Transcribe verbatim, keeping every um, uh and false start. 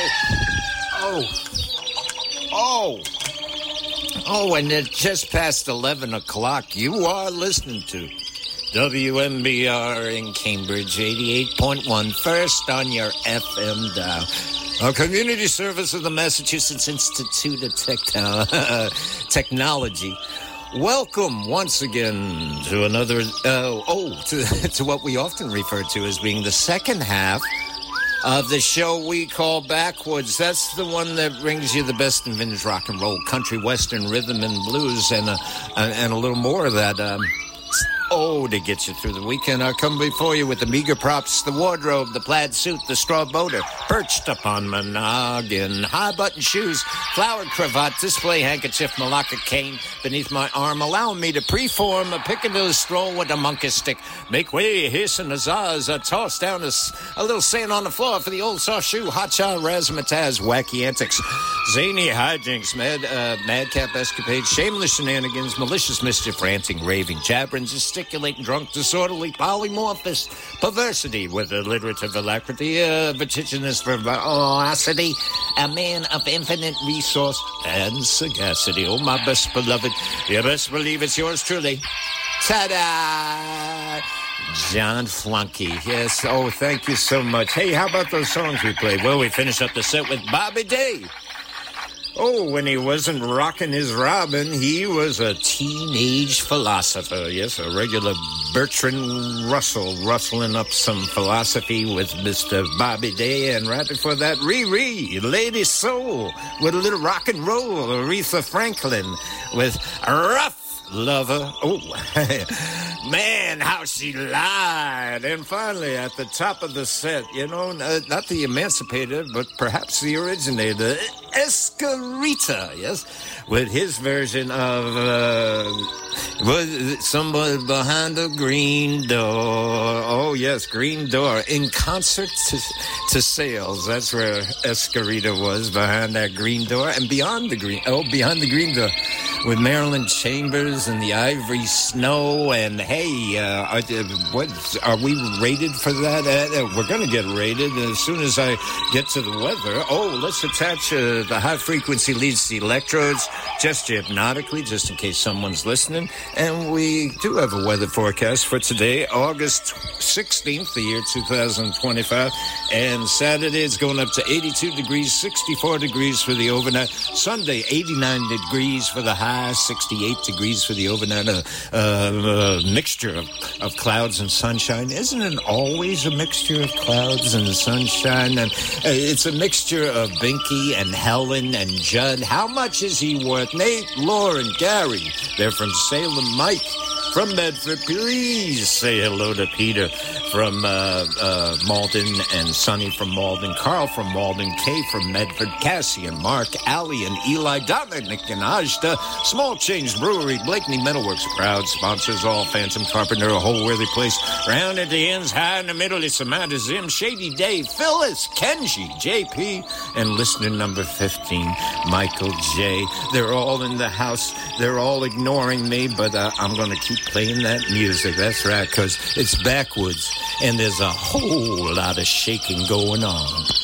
Oh. Oh. Oh, and it's just past eleven o'clock. You are listening to W M B R in Cambridge, eighty-eight point one, first on your F M dial. Our community service of the Massachusetts Institute of Tech- Technology. Welcome once again to another, uh, oh, to, to what we often refer to as being the second half of the show we call Backwoods. That's the one that brings you the best in vintage rock and roll, country, western, rhythm, and blues, and, uh, and a little more of that, um, oh, to get you through the weekend. I come before you with the meager props, the wardrobe, the plaid suit, the straw boater, perched upon my noggin, high-button shoes, flowered cravat, display handkerchief, malacca cane beneath my arm, allowing me to preform a Piccadilly stroll with a monkey stick. Make way, hiss and huzzahs, I toss down a, a little sand on the floor for the old soft shoe, hotshot, razzmatazz, wacky antics, zany hijinks, mad, uh, madcap escapades, shameless shenanigans, malicious mischief, ranting, raving, jabbering, gesticulating, drunk, disorderly, polymorphous, perversity with alliterative alacrity, uh, vertiginous veracity, a man of infinite resource and sagacity. Oh, my best beloved, you best believe it's yours truly. Ta-da! John Flunky. Yes, oh, thank you so much. Hey, how about those songs we played? Well, we finished up the set with Bobby Day. Oh, when he wasn't rocking his robin, he was a teenage philosopher. Yes, a regular Bertrand Russell, rustling up some philosophy with Mister Bobby Day. And right before that, Riri, Lady Soul, with a little rock and roll. Aretha Franklin with Rough Lover. Oh, man, how she lied. And finally, at the top of the set, you know, not the emancipator, but perhaps the originator, Escarita, yes, with his version of uh, was somebody behind a green door. Oh, yes, green door. In concert to, to sales. That's where Escarita was, behind that green door. And beyond the green, oh, behind the green door, with Marilyn Chambers and the Ivory Snow. And hey, uh, are, what, are we rated for that? Uh, we're going to get rated as soon as I get to the weather. Oh, let's attach uh, the high-frequency leads to the electrodes, just hypnotically, just in case someone's listening. And we do have a weather forecast for today, August sixteenth, the year two thousand twenty-five. And Saturday it's going up to eighty-two degrees, sixty-four degrees for the overnight. Sunday, eighty-nine degrees for the high, sixty-eight degrees for the overnight. A uh, uh, uh, mixture of, of clouds and sunshine. Isn't it always a mixture of clouds and sunshine? And uh, it's a mixture of Binky and Helen and Judd. How much is he worth? Nate, Lauren, Gary. They're from Salem. Mike from Medford. Please say hello to Peter from uh, uh, Malden, and Sonny from Malden, Carl from Malden, Kay from Medford, Cassie and Mark, Allie and Eli, Dominic and Ajda, Small Change Brewery, Blakeney Metalworks, proud sponsors all, Phantom Carpenter, A Whole-Worthy Place, round at the ends, high in the middle, it's Amanda Zim, Shady Dave, Phyllis, Kenji, J P, and listener number fifteen, Michael J. They're all in the house. They're all ignoring me, but uh, I'm going to keep playing that music. That's right, because it's Backwoods, and there's a whole lot of shaking going on.